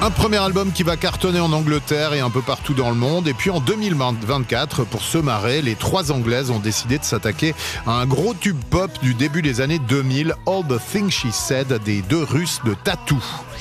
Un premier album qui va cartonner en Angleterre et un peu partout dans le monde. Et puis en 2024, pour se marrer, les trois Anglaises ont décidé de s'attaquer à un gros tube pop du début des années 2000, All the Things She Said, des deux Russes de Tattoo.